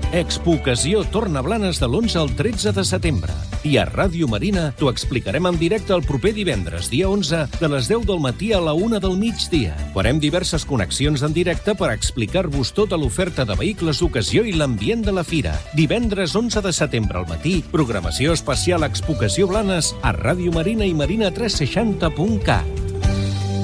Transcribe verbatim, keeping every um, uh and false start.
Expo Ocasió torna a Blanes de l'onze al tretze de setembre. I a Ràdio Marina t'ho explicarem en directe el proper divendres, dia onze, de les deu del matí a la una del migdia. Farem diverses connexions en directe per explicar-vos tota l'oferta de vehicles d'ocasió i l'ambient de la fira. Divendres onze de setembre al matí, programació especial Expo Ocasió Blanes a Ràdio Marina i marina tres seixanta punt cat.